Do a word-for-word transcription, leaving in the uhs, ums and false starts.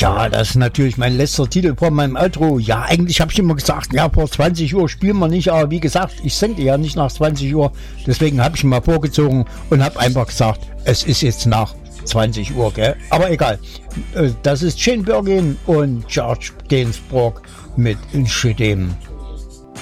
Ja, das ist natürlich mein letzter Titel vor meinem Outro. Ja, eigentlich habe ich immer gesagt, ja, vor zwanzig Uhr spielen wir nicht, aber wie gesagt, ich senke ja nicht nach zwanzig Uhr, deswegen habe ich ihn mal vorgezogen und habe einfach gesagt, es ist jetzt nach zwanzig Uhr, gell? Aber egal. Das ist Shane Birkin und George Gainsbourg mit Shit Em.